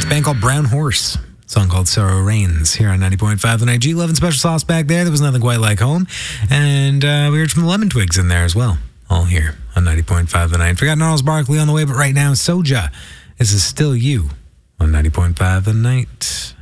a band called Brown Horse. Song called Sorrow Reigns here on 90.5 The Night. G11 Special Sauce back there. There was nothing quite like home. And we heard from the Lemon Twigs in there as well. All here on 90.5 The Night. Forgot Gnarls Barkley on the way, but right now, Soja. This is Still You on 90.5 The Night.